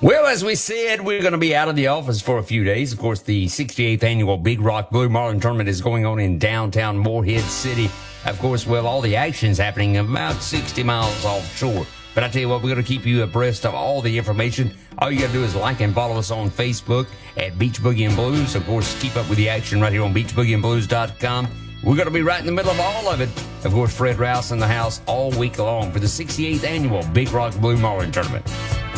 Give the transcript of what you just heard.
Well, as we said, we're going to be out of the office for a few days. Of course, the 68th annual Big Rock Blue Marlin Tournament is going on in downtown Morehead City. Of course, well, all the action's happening about 60 miles offshore. But I tell you what, we're going to keep you abreast of all the information. All you got to do is like and follow us on Facebook at Beach Boogie and Blues. Of course, keep up with the action right here on beachboogieandblues.com. We're going to be right in the middle of all of it. Of course, Fred Rouse in the house all week long for the 68th annual Big Rock Blue Marlin Tournament.